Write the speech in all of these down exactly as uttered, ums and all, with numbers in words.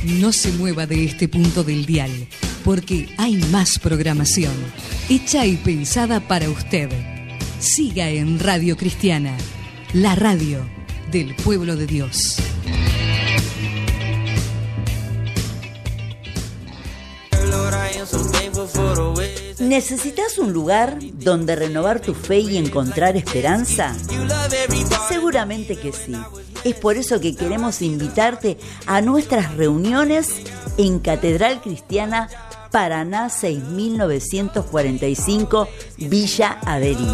No se mueva de este punto del dial, porque hay más programación, hecha y pensada para usted. Siga en Radio Cristiana, la radio del pueblo de Dios. ¿Necesitas un lugar donde renovar tu fe y encontrar esperanza? Seguramente que sí. Es por eso que queremos invitarte a nuestras reuniones en Catedral Cristiana Paraná seis mil novecientos cuarenta y cinco, Villa Averina.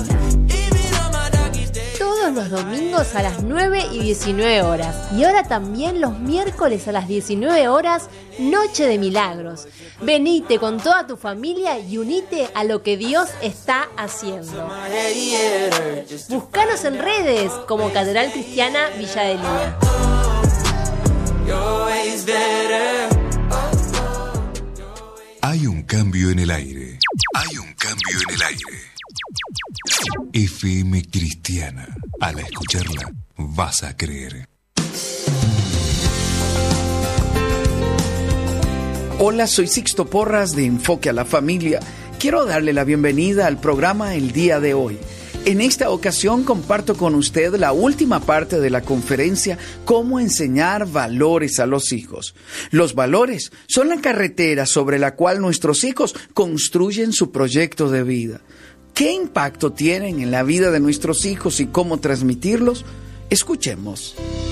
Todos los domingos a las nueve y diecinueve horas. Y ahora también los miércoles a las diecinueve horas, Noche de Milagros. Venite con toda tu familia y unite a lo que Dios está haciendo. Búscanos en redes como Catedral Cristiana Villa Averina. Hay un cambio en el aire. Hay un cambio en el aire. F M Cristiana. Al escucharla, vas a creer. Hola, soy Sixto Porras de Enfoque a la Familia. Quiero darle la bienvenida al programa el día de hoy. En esta ocasión comparto con usted la última parte de la conferencia Cómo enseñar valores a los hijos. Los valores son la carretera sobre la cual nuestros hijos construyen su proyecto de vida. ¿Qué impacto tienen en la vida de nuestros hijos y cómo transmitirlos? Escuchemos.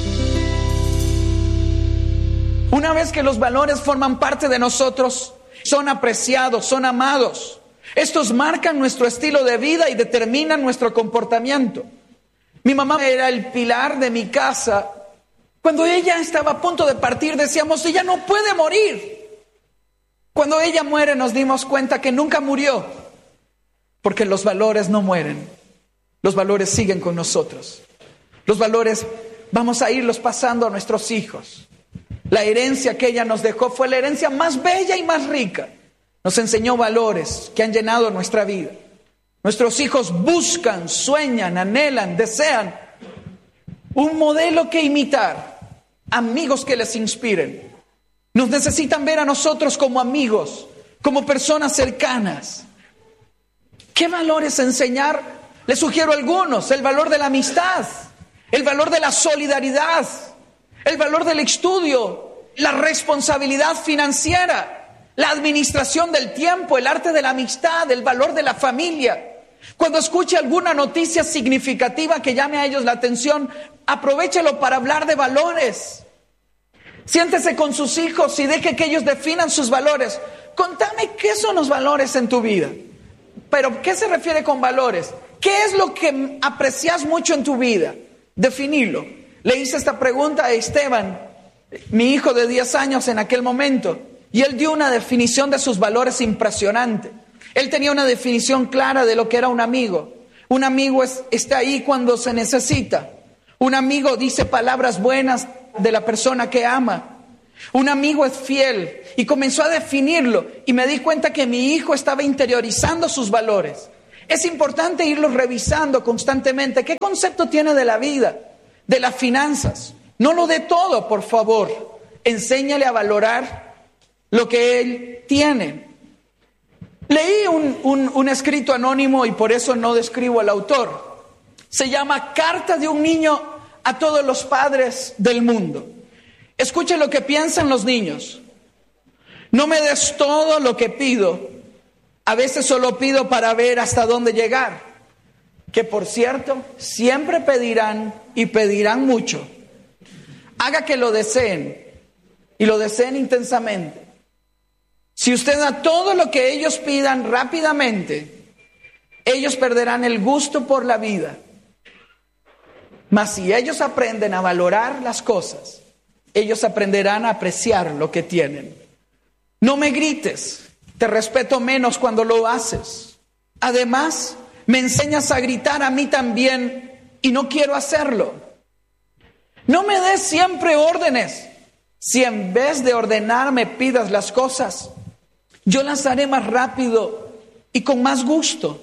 Una vez que los valores forman parte de nosotros, son apreciados, son amados. Estos marcan nuestro estilo de vida y determinan nuestro comportamiento. Mi mamá era el pilar de mi casa. Cuando ella estaba a punto de partir, decíamos, ella no puede morir. Cuando ella muere, nos dimos cuenta que nunca murió, porque los valores no mueren. Los valores siguen con nosotros. Los valores vamos a irlos pasando a nuestros hijos. La herencia que ella nos dejó fue la herencia más bella y más rica. Nos enseñó valores que han llenado nuestra vida. Nuestros hijos buscan, sueñan, anhelan, desean un modelo que imitar, amigos que les inspiren. Nos necesitan ver a nosotros como amigos, como personas cercanas. ¿Qué valores enseñar? Les sugiero algunos: el valor de la amistad, el valor de la solidaridad, el valor del estudio, la responsabilidad financiera, la administración del tiempo, el arte de la amistad, el valor de la familia. Cuando escuche alguna noticia significativa que llame a ellos la atención, aprovéchelo para hablar de valores. Siéntese con sus hijos y deje que ellos definan sus valores. Contame qué son los valores en tu vida. Pero, ¿qué se refiere con valores? ¿Qué es lo que aprecias mucho en tu vida? Definilo. Le hice esta pregunta a Esteban, mi hijo de diez años en aquel momento, y él dio una definición de sus valores impresionante. Él tenía una definición clara de lo que era un amigo. Un amigo es, está ahí cuando se necesita. Un amigo dice palabras buenas de la persona que ama. Un amigo es fiel. Y comenzó a definirlo. Y me di cuenta que mi hijo estaba interiorizando sus valores. Es importante irlos revisando constantemente. ¿Qué concepto tiene de la vida? De las finanzas. No lo dé todo, por favor. Enséñale a valorar lo que él tiene. Leí un, un, un escrito anónimo y por eso no describo al autor. Se llama Carta de un niño a todos los padres del mundo. Escuche lo que piensan los niños. No me des todo lo que pido. A veces solo pido para ver hasta dónde llegar. Que por cierto, siempre pedirán y pedirán mucho. Haga que lo deseen y lo deseen intensamente. Si usted da todo lo que ellos pidan rápidamente, ellos perderán el gusto por la vida. Mas si ellos aprenden a valorar las cosas, ellos aprenderán a apreciar lo que tienen. No me grites, te respeto menos cuando lo haces. Además, me enseñas a gritar a mí también y no quiero hacerlo. No me des siempre órdenes. Si en vez de ordenar me pidas las cosas, yo las haré más rápido y con más gusto.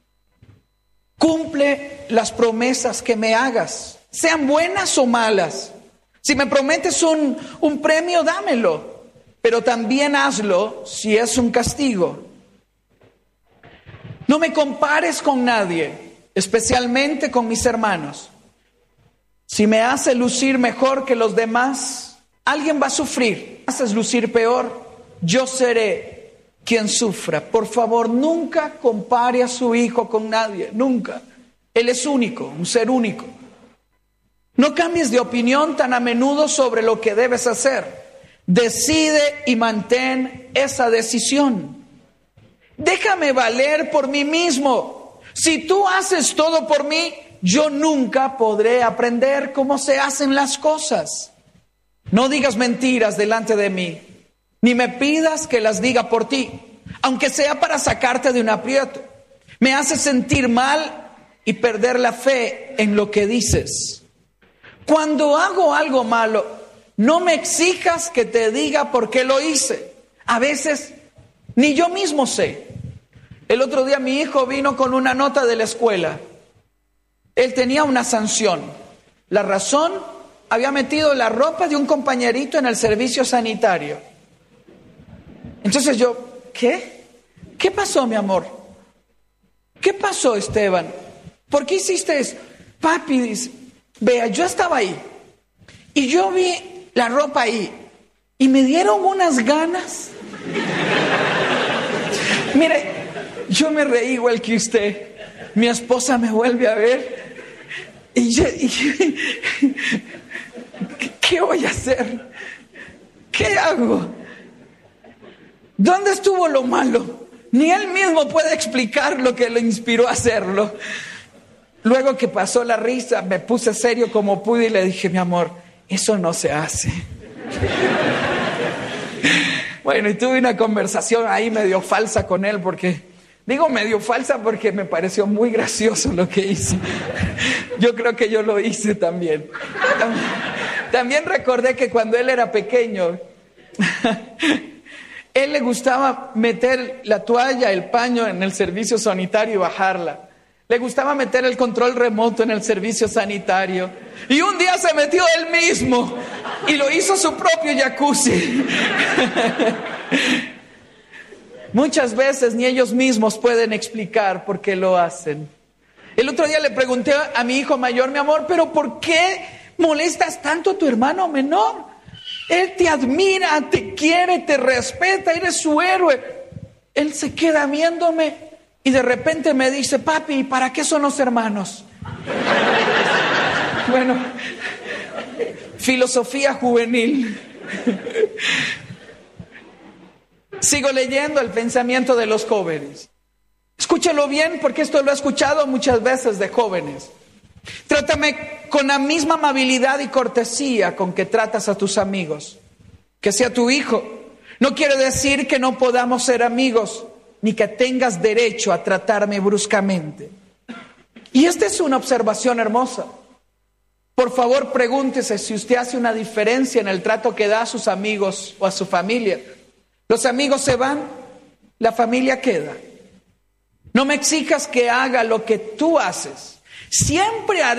Cumple las promesas que me hagas, sean buenas o malas. Si me prometes un, un premio, dámelo. pero también hazlo si es un castigo. No me compares con nadie, especialmente con mis hermanos. Si me hace lucir mejor que los demás, alguien va a sufrir. Si me haces lucir peor, yo seré quien sufra. Por favor, nunca compare a su hijo con nadie, nunca. Él es único, un ser único. No cambies de opinión tan a menudo sobre lo que debes hacer. Decide y mantén esa decisión. Déjame valer por mí mismo. Si tú haces todo por mí, yo nunca podré aprender cómo se hacen las cosas. No digas mentiras delante de mí, ni me pidas que las diga por ti, aunque sea para sacarte de un aprieto. Me hace sentir mal y perder la fe en lo que dices. Cuando hago algo malo, no me exijas que te diga por qué lo hice. A veces ni yo mismo sé. El otro día mi hijo vino con una nota de la escuela. Él tenía una sanción. La razón, había metido la ropa de un compañerito en el servicio sanitario. Entonces yo, ¿qué? ¿Qué pasó, mi amor? ¿Qué pasó, Esteban? ¿Por qué hiciste eso? Papi, dice, vea, yo estaba ahí y yo vi la ropa ahí y me dieron unas ganas. Mire, yo me reí igual que usted. Mi esposa me vuelve a ver y yo, y yo, ¿qué voy a hacer? ¿Qué hago? ¿Dónde estuvo lo malo? Ni él mismo puede explicar lo que lo inspiró a hacerlo. Luego que pasó la risa, me puse serio como pude y le dije, mi amor, eso no se hace. Bueno, y tuve una conversación ahí medio falsa con él, porque, digo medio falsa porque me pareció muy gracioso lo que hizo. Yo creo que yo lo hice también. También recordé que cuando él era pequeño, él le gustaba meter la toalla, el paño en el servicio sanitario y bajarla. Le gustaba meter el control remoto en el servicio sanitario. Y un día se metió él mismo y lo hizo su propio jacuzzi. Muchas veces ni ellos mismos pueden explicar por qué lo hacen. El otro día le pregunté a mi hijo mayor, mi amor, ¿pero por qué molestas tanto a tu hermano menor? Él te admira, te quiere, te respeta, eres su héroe. Él se queda viéndome y de repente me dice, papi, ¿para qué son los hermanos? Bueno, filosofía juvenil. Sigo leyendo el pensamiento de los jóvenes. Escúchalo bien, porque esto lo he escuchado muchas veces de jóvenes. Trátame con la misma amabilidad y cortesía con que tratas a tus amigos. Que sea tu hijo. No quiere decir que no podamos ser amigos, ni que tengas derecho a tratarme bruscamente. Y esta es una observación hermosa. Por favor, pregúntese si usted hace una diferencia en el trato que da a sus amigos o a su familia. Los amigos se van, la familia queda. No me exijas que haga lo que tú haces. Siempre haré